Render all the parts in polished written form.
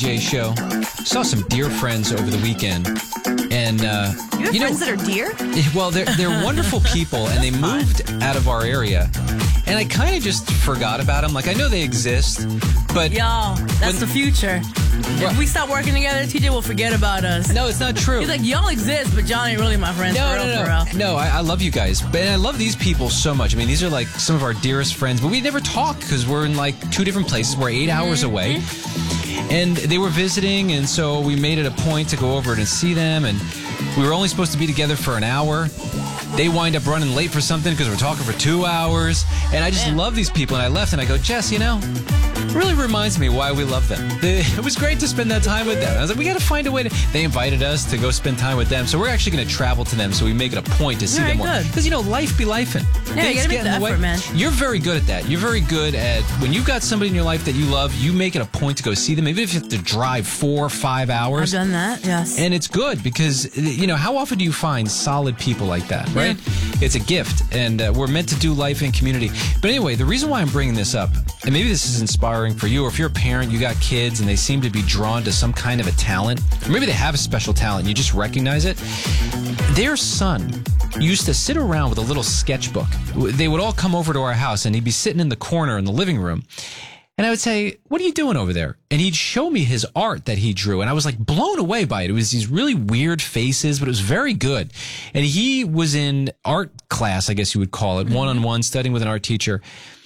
Jay Show. Saw some dear friends over the weekend. And, you have friends that are dear? Well, they're wonderful people, and they moved out of our area. And I kind of just forgot about them. Like, I know they exist, but... Y'all, that's the future. If we stop working together, TJ will forget about us. No, it's not true. He's like, y'all exist, but y'all ain't really my friends. No, I love you guys. But I love these people so much. I mean, these are like some of our dearest friends, but we never talk because we're in like two different places. We're 8 hours away. And they were visiting, and so we made it a point to go over and see them, and we were only supposed to be together for an hour. They wind up running late for something because we're talking for 2 hours. And I just love these people. And I left and I go, Jess, it really reminds me why we love them. It was great to spend that time with them. I was like, we got to find a way to... They invited us to go spend time with them. So we're actually going to travel to them so we make it a point to see them more. Because, life be lifing. Yeah, you got to make the effort, man. You're very good at that. You're very good at... When you've got somebody in your life that you love, you make it a point to go see them, even if you have to drive 4 or 5 hours. I've done that, yes. And it's good because, how often do you find solid people like that, right? Yeah. It's a gift, and we're meant to do life in community. But anyway, the reason why I'm bringing this up, and maybe this is inspiring for you, or if you're a parent, you got kids, and they seem to be drawn to some kind of a talent, or maybe they have a special talent, you just recognize it. Their son used to sit around with a little sketchbook. They would all come over to our house, and he'd be sitting in the corner in the living room. And I would say, what are you doing over there? And he'd show me his art that he drew. And I was like blown away by it. It was these really weird faces, but it was very good. And he was in art class, I guess you would call it, one-on-one, studying with an art teacher.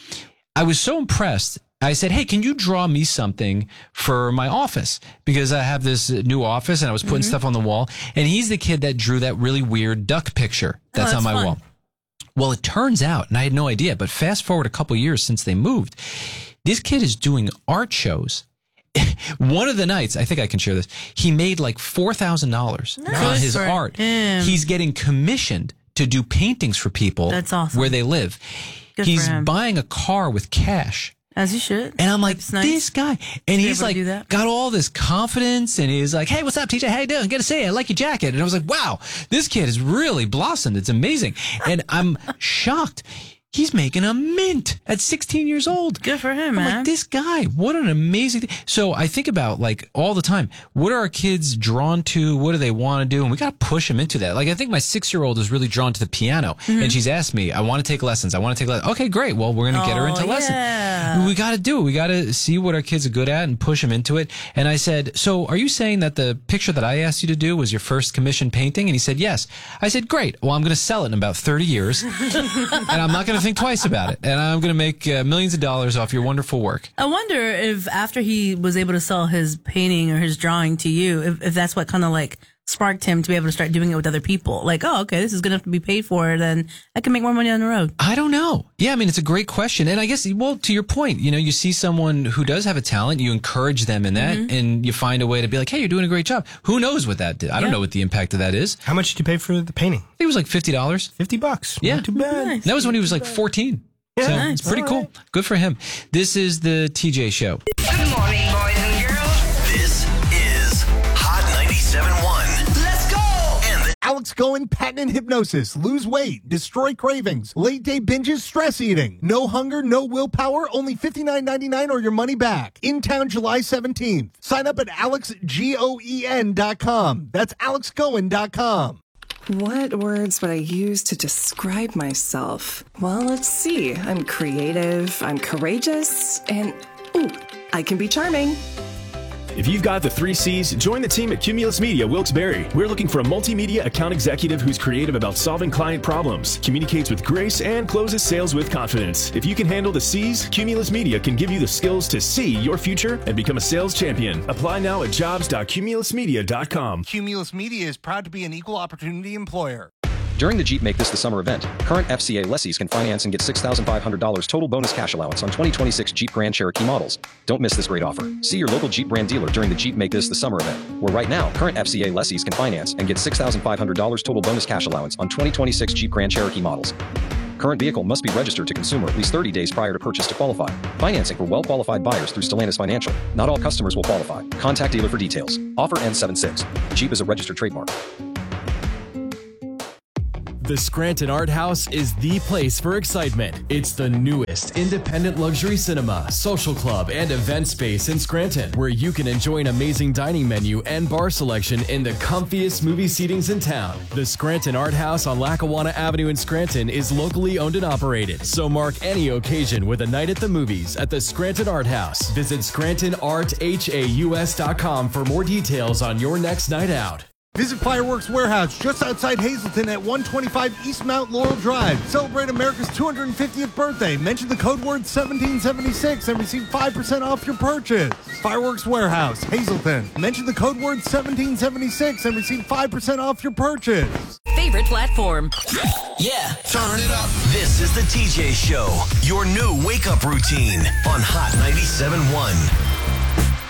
I was so impressed. I said, hey, can you draw me something for my office? Because I have this new office and I was putting stuff on the wall. And he's the kid that drew that really weird duck picture that's on my wall. Well, it turns out, and I had no idea, but fast forward a couple years since they moved, this kid is doing art shows. One of the nights, I think I can share this, he made like $4,000 on his art. He's getting commissioned to do paintings for people. That's awesome. Where they live. He's buying a car with cash. As you should. And I'm like, this guy. And he's like, got all this confidence. And he's like, hey, what's up, TJ? How you doing? Good to see you. I like your jacket. And I was like, wow, this kid has really blossomed. It's amazing. And I'm shocked. He's making a mint at 16 years old. Good for him, man. I'm like, this guy, what an amazing thing. So I think about, like, all the time, what are our kids drawn to? What do they want to do? And we got to push them into that. Like, I think my 6-year-old is really drawn to the piano. And she's asked me, I want to take lessons. Okay, great. Well, we're going to get her into lessons. We got to do it. We got to see what our kids are good at and push them into it. And I said, so are you saying that the picture that I asked you to do was your first commissioned painting? And he said, yes. I said, great. Well, I'm going to sell it in about 30 years. And I'm not going to think twice about it, and I'm going to make millions of dollars off your wonderful work. I wonder if after he was able to sell his painting or his drawing to you, if that's what kind of like sparked him to be able to start doing it with other people. Like, oh, okay, this is going to have to be paid for, then I can make more money on the road. I don't know. Yeah, I mean, it's a great question. And I guess, well, to your point, you see someone who does have a talent, you encourage them in that, and you find a way to be like, hey, you're doing a great job. Who knows what that did? I don't know what the impact of that is. How much did you pay for the painting? I think it was like $50. $50. Yeah. Not too bad. Nice. That was when he was like 14. Yeah, so nice. It's pretty cool. Good for him. This is the TJ Show. Good morning, boys and girls. This is Hot 97.1. Let's go! And Alex Cohen, patent hypnosis, lose weight, destroy cravings, late day binges, stress eating, no hunger, no willpower, only $59.99 or your money back. In town July 17th. Sign up at alexgoen.com. That's alexcohen.com. What words would I use to describe myself? Well, let's see. I'm creative, I'm courageous, and ooh, I can be charming. If you've got the 3 C's, join the team at Cumulus Media Wilkes-Barre. We're looking for a multimedia account executive who's creative about solving client problems, communicates with grace, and closes sales with confidence. If you can handle the C's, Cumulus Media can give you the skills to see your future and become a sales champion. Apply now at jobs.cumulusmedia.com. Cumulus Media is proud to be an equal opportunity employer. During the Jeep Make This the Summer event, current FCA lessees can finance and get $6,500 total bonus cash allowance on 2026 Jeep Grand Cherokee models. Don't miss this great offer. See your local Jeep brand dealer during the Jeep Make This the Summer event, where right now, current FCA lessees can finance and get $6,500 total bonus cash allowance on 2026 Jeep Grand Cherokee models. Current vehicle must be registered to consumer at least 30 days prior to purchase to qualify. Financing for well-qualified buyers through Stellantis Financial. Not all customers will qualify. Contact dealer for details. Offer ends 7/6. Jeep is a registered trademark. The Scranton Art House is the place for excitement. It's the newest independent luxury cinema, social club, and event space in Scranton, where you can enjoy an amazing dining menu and bar selection in the comfiest movie seatings in town. The Scranton Art House on Lackawanna Avenue in Scranton is locally owned and operated, so mark any occasion with a night at the movies at the Scranton Art House. Visit ScrantonArtHaus.com for more details on your next night out. Visit Fireworks Warehouse just outside Hazleton at 125 East Mount Laurel Drive. Celebrate America's 250th birthday. Mention the code word 1776 and receive 5% off your purchase. Fireworks Warehouse, Hazleton. Mention the code word 1776 and receive 5% off your purchase. Favorite platform. Yeah, turn it up. This is the TJ Show, your new wake-up routine on Hot 97.1.